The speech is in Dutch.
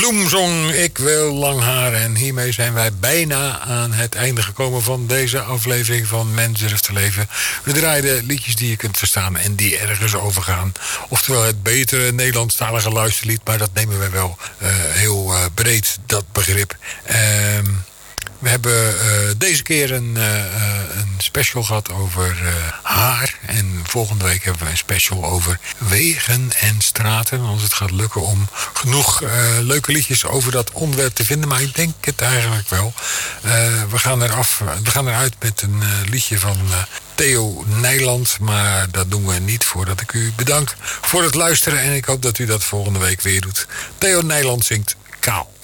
Bloemsong, ik wil lang haar. En hiermee zijn wij bijna aan het einde gekomen van deze aflevering van Mens durft te leven. We draaiden liedjes die je kunt verstaan en die ergens overgaan. Oftewel het betere Nederlandstalige luisterlied, maar dat nemen wij wel heel breed, dat begrip. We hebben deze keer een special gehad over haar. En volgende week hebben we een special over wegen en straten. Als het gaat lukken om genoeg leuke liedjes over dat onderwerp te vinden. Maar ik denk het eigenlijk wel. We gaan eruit met een liedje van Theo Nijland. Maar dat doen we niet voordat ik u bedank voor het luisteren. En ik hoop dat u dat volgende week weer doet. Theo Nijland zingt Kaal.